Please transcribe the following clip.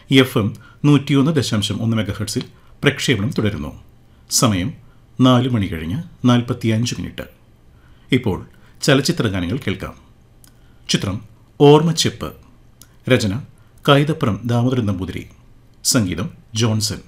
FM 101.1 മെഗാഹെർട്സിൽ പ്രക്ഷേപണം തുടരുന്നു. സമയം 4 മണി കഴിഞ്ഞ് 45 മിനിറ്റ്. ഇപ്പോൾ ചലച്ചിത്ര ഗാനങ്ങൾ കേൾക്കാം. ചിത്രം ഓർമ്മച്ചെപ്പ്. രചന കൈതപ്രം ദാമോദരൻ നമ്പൂതിരി. സംഗീതം ജോൺസൺ.